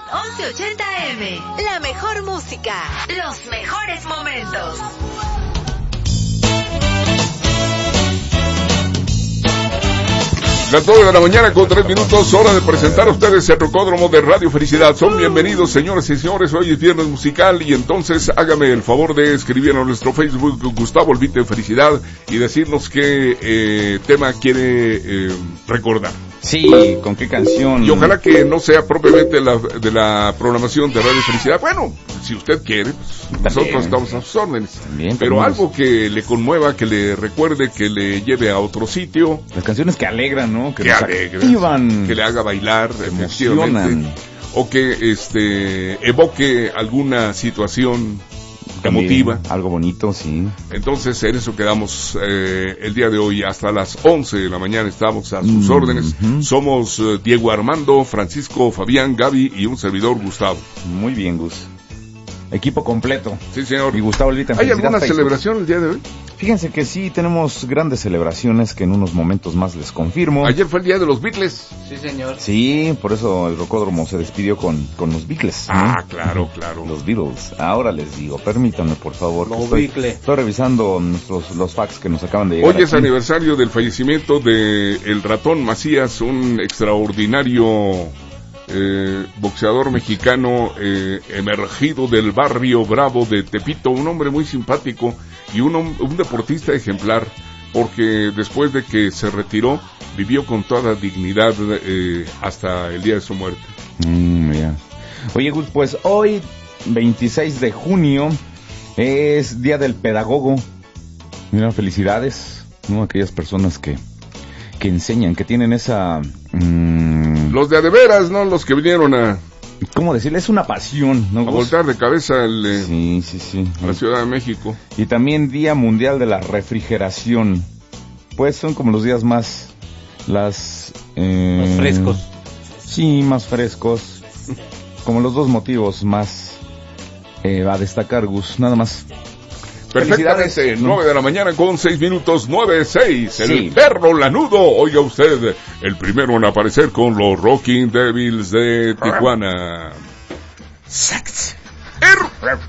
1180M. La mejor música. Los mejores momentos. Las 9 de la mañana con 3 minutos, hora de presentar a ustedes el Rocódromo de Radio Felicidad. Son bienvenidos, señoras y señores, hoy es viernes musical y entonces hágame el favor de escribir a nuestro Facebook Gustavo Olvite Felicidad y decirnos qué tema quiere recordar. Sí, con qué canción. Y ojalá que no sea propiamente de la programación de Radio Felicidad. Bueno, si usted quiere, pues nosotros estamos a sus órdenes. También, pero algo que le conmueva, que le recuerde, que le lleve a otro sitio. Las canciones que alegran, ¿no? Que alegran, activan, que le haga bailar, emocionan. O que evoque alguna situación emotiva. Algo bonito, sí. Entonces, en eso quedamos el día de hoy. Hasta las 11 de la mañana estamos a sus órdenes. Somos Diego Armando, Francisco, Fabián, Gaby y un servidor, Gustavo. Muy bien, Gus. Equipo completo. Sí, señor. Y Gustavo Olvite. ¿Hay alguna celebración el día de hoy? Fíjense que sí, tenemos grandes celebraciones que en unos momentos más les confirmo. Ayer fue el día de los Beatles. Sí, señor. Sí, por eso el Rocódromo se despidió con los Beatles, ¿no? Ah, claro. Los Beatles. Ahora les digo, permítanme, por favor. Estoy revisando los fax que nos acaban de llegar. Hoy es aniversario del fallecimiento de el Ratón Macías, un extraordinario boxeador mexicano emergido del barrio Bravo de Tepito, un hombre muy simpático y un deportista ejemplar, porque después de que se retiró vivió con toda dignidad hasta el día de su muerte. Yeah. Oye, Gus, pues hoy 26 de junio es Día del Pedagogo. Mira, felicidades, ¿no? Aquellas personas que enseñan, que tienen esa los de veras, ¿no? Los que vinieron a... ¿Cómo decirle? Es una pasión, ¿no? A voltar de cabeza sí. a la Ciudad de México. Y también Día Mundial de la Refrigeración. Pues son como los días más frescos. Sí, más frescos. Como los dos motivos más a destacar, Gus, nada más. Perfectamente, 9 de la mañana con 6 minutos, 9:06. Sí. El perro lanudo, oiga usted, el primero en aparecer con los Rocking Devils de Tijuana.